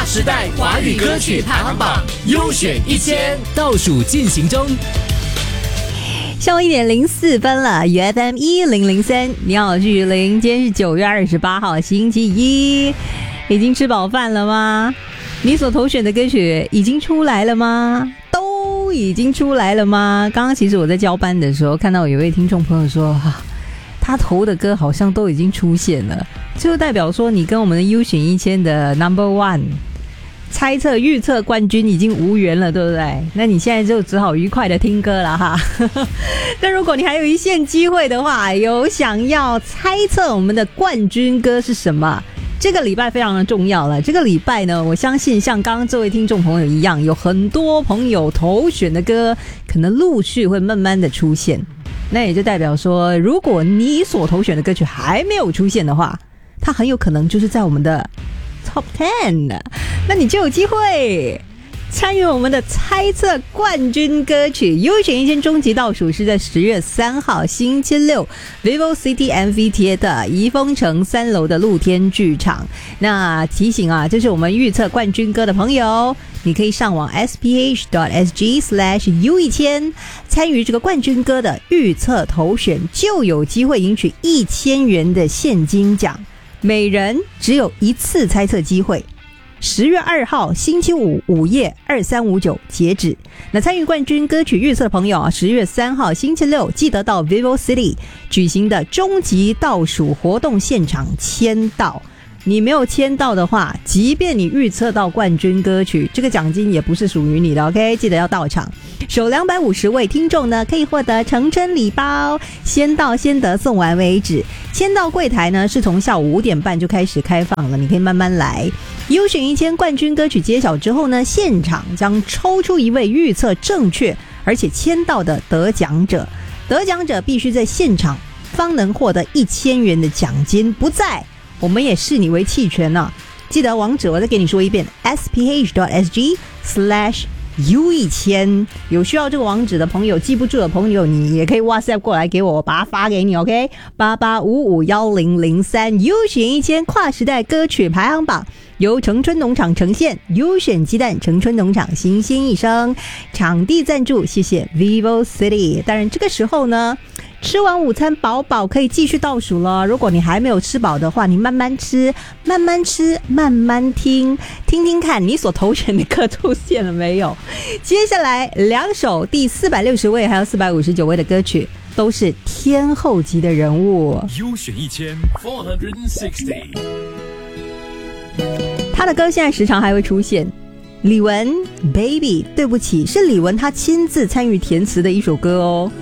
时代华语歌曲排行榜优选1000倒数进行中。 下午1点04分了，FM 1003，你好，我是雨林。今天是9月28号，星期一。已经吃饱饭了吗？你所投选的歌曲已经出来了吗？都已经出来了吗？刚刚其实我在交班的时候，看到有位听众朋友说，他投的歌好像都已经出现了，就代表说你跟我们的优选1000的 No.1。猜测预测冠军已经无缘了，对不对？那你现在就只好愉快的听歌了哈。但如果你还有一线机会的话，有想要猜测我们的冠军歌是什么，这个礼拜非常的重要了。这个礼拜呢，我相信像刚刚这位听众朋友一样，有很多朋友投选的歌可能陆续会慢慢的出现。那也就代表说，如果你所投选的歌曲还没有出现的话，它很有可能就是在我们的Top 10，那你就有机会参与我们的猜测冠军歌曲。优选1000终极倒数是在10月3号星期六 Vivo City MV 的怡丰城3楼的露天剧场。那提醒啊，这是我们预测冠军歌的朋友，你可以上网 sph.sg/u1000 参与这个冠军歌的预测投选，就有机会赢取1000元的现金奖。每人只有一次猜测机会，10月2号星期五午夜2359截止。那参与冠军歌曲预测的朋友啊，10月3号星期六记得到 Vivo City 举行的终极倒数活动现场签到。你没有签到的话，即便你预测到冠军歌曲，这个奖金也不是属于你的 OK， 记得要到场。首250位听众呢，可以获得成真礼包，先到先得，送完为止。签到柜台呢是从下午5点半就开始开放了，你可以慢慢来。优选1000冠军歌曲揭晓之后呢，现场将抽出一位预测正确而且签到的得奖者，得奖者必须在現場方能获得1000元的奖金，不在我们也视你为弃权呢。记得网址我再给你说一遍 sph.sg/u1000， 有需要这个网址的朋友，记不住的朋友，你也可以 WhatsApp 过来给我，把它发给你 OK， 88551003。优选1000跨时代歌曲排行榜由成春农场呈现，优选鸡蛋成春农场新鲜一生，场地赞助谢谢 Vivo City。 当然这个时候呢，吃完午餐饱饱可以继续倒数了。如果你还没有吃饱的话，你慢慢吃慢慢吃慢慢听，听听看你所投选的歌出现了没有。接下来2首第460位还有459位的歌曲都是天后级的人物。 优选1000 460， 他的歌现在时常还会出现。李玟 Baby 对不起，是李玟他亲自参与填词的一首歌哦。